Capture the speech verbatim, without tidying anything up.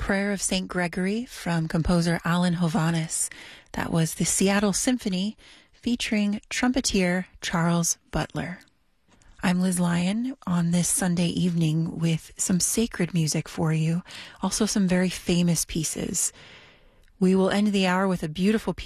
Prayer of Saint Gregory from composer Alan Hovhaness. That was the Seattle Symphony featuring trumpeter Charles Butler. I'm Liz Lyon on this Sunday evening with some sacred music for you, also some very famous pieces. We will end the hour with a beautiful piece